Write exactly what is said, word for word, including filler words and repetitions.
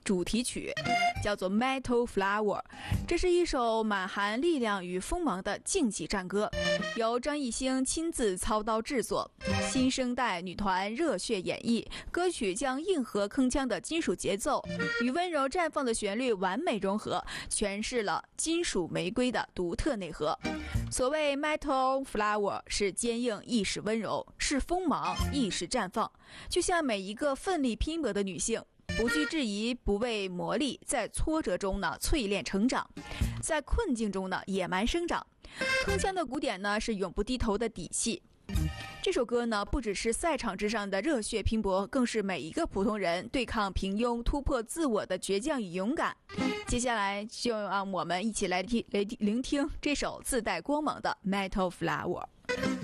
主题曲，叫做《Metal Flower》。这是一首满含力量与锋芒的竞技战歌，由张艺兴亲自操刀制作，新生代女团热血演绎。歌曲将硬核铿锵的金属节奏与温柔绽放的旋律完美融合，诠释了金属玫瑰的独特内核。所谓 Metal Flower 是坚硬亦是温柔，是锋芒亦是绽放，就像每一个奋力拼搏的女性，不惧质疑，不畏磨砺，在挫折中呢淬炼成长，在困境中呢野蛮生长。铿锵的鼓点呢是永不低头的底气。这首歌呢不只是赛场之上的热血拼搏，更是每一个普通人对抗平庸、突破自我的倔强与勇敢。接下来就让我们一起来听来聆听这首自带光芒的 Metal Flower。